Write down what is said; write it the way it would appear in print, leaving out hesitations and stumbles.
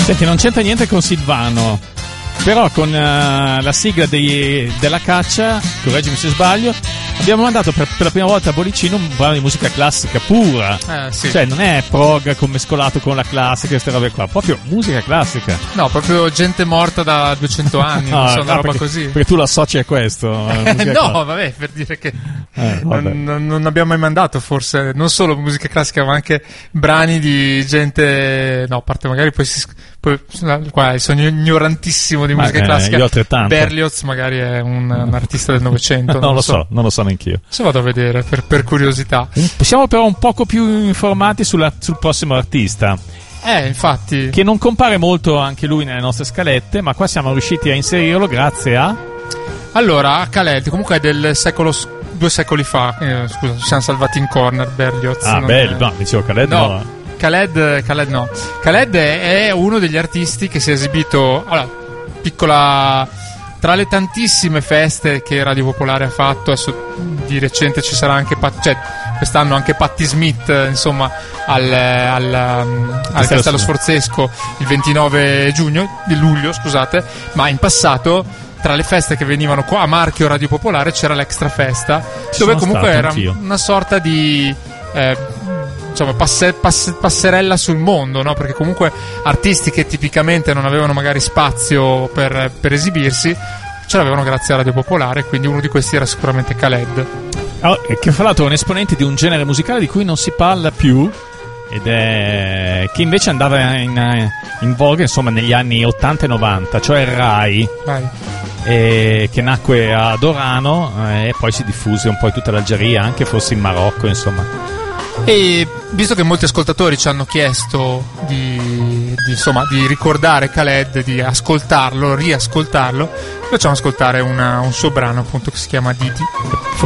Senti, non c'entra niente con Silvano, però con la sigla della caccia, correggimi se sbaglio, abbiamo mandato per la prima volta a Bollicino un brano di musica classica pura. Sì. Cioè non è prog mescolato con la classica, queste robe qua, proprio musica classica. No, proprio gente morta da 200 anni, non so, una roba così. Perché tu lo associ a questo. No, vabbè, per dire che non abbiamo mai mandato forse non solo musica classica, ma anche brani di gente, no, a parte magari poi qua sono ignorantissimo di musica classica. Io altrettanto. Berlioz magari è un artista del Novecento. Non lo so neanch'io. Se vado a vedere per curiosità. Siamo però un poco più informati sul prossimo artista. Infatti. Che non compare molto anche lui nelle nostre scalette, ma qua siamo riusciti a inserirlo grazie a... Allora, Khaled, comunque è del secolo 2 secoli fa. Scusa, ci siamo salvati in corner, Berlioz. No, dicevo Khaled no. Khaled no. Khaled è uno degli artisti che si è esibito, piccola, tra le tantissime feste che Radio Popolare ha fatto. Adesso di recente ci sarà anche quest'anno anche Patti Smith, insomma, al Castello Sforzesco il 29 luglio, scusate, ma in passato tra le feste che venivano qua a marchio Radio Popolare c'era l'Extra Festa, dove comunque era una sorta di passerella sul mondo, no? Perché comunque artisti che tipicamente non avevano magari spazio per esibirsi ce l'avevano grazie a Radio Popolare, quindi uno di questi era sicuramente Khaled. Che fra l'altro è un esponente di un genere musicale di cui non si parla più, ed è che invece andava in voga, insomma, negli anni 80 e 90, cioè il Rai. Che nacque ad Orano e poi si diffuse un po' in tutta l'Algeria, anche forse in Marocco, insomma. E visto che molti ascoltatori ci hanno chiesto di ricordare Khaled, di ascoltarlo, riascoltarlo, facciamo ascoltare un suo brano, appunto, che si chiama Didi.